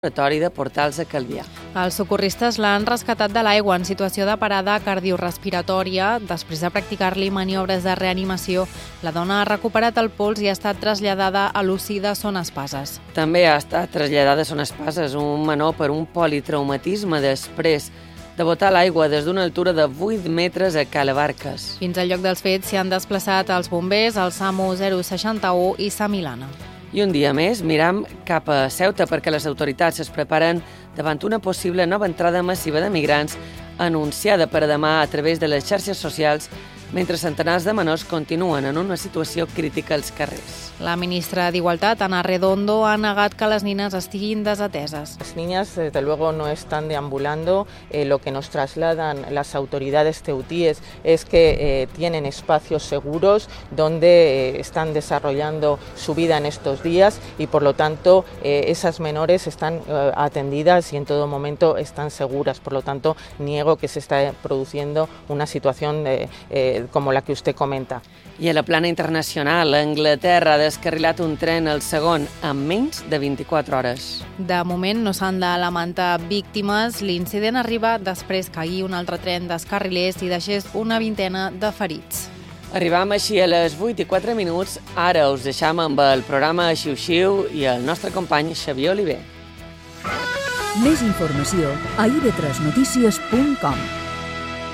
laboratori de Portals a Calvià. Els socorristes l'han rescatat de l'aigua en situació de parada cardiorespiratòria. Després de practicar-li maniobres de reanimació, la dona ha recuperat el pols i ha estat traslladada a l'UCI de Son Espases. També ha estat traslladada a Son Espases un menor per un politraumatisme després de botar l'aigua des d'una altura de 8 metres a Calabarques. Fins al lloc dels fets s'hi han desplaçat els bombers, el SAMU 061 i Samilana. I un dia més miram cap a Ceuta perquè les autoritats es preparen davant una possible nova entrada massiva de migrants anunciada per a demà a través de les xarxes socials, mentre centenars de menors continuen en una situació crítica als carrers. La ministra d'Igualtat, Ana Redondo, ha negat que les nines estiguin desateses. Las niñas, desde luego, no están deambulando. Lo que nos trasladan las autoridades ceutíes es que tienen espacios seguros donde están desarrollando su vida en estos días y, por lo tanto, esas menores están atendidas y en todo momento están seguras. Por lo tanto, niego que se está produciendo una situación como la que usted comenta. I a la plana internacional, Anglaterra ha descarrilat un tren, el segon, en menys de 24 hores. De moment no s'han de lamentar víctimes. L'incident arriba després que ahir un altre tren descarrilés i deixés una vintena de ferits. Arribam així a les 8 i 4 minuts. Ara us deixam amb el programa Xiu-Xiu i el nostre company Xavier Oliver. Més informació a ib3notícies.com.